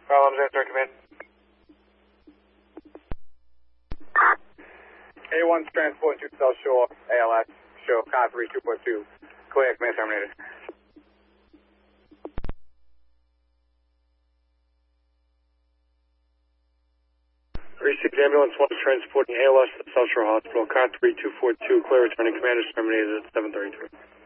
Problems answer command. A1's transport to South Shore, ALS, show car 32.2. Clear, command terminated. Received ambulance 1 transporting ALS to the South Shore Hospital, car 3242, clear returning, command is terminated at 7:32.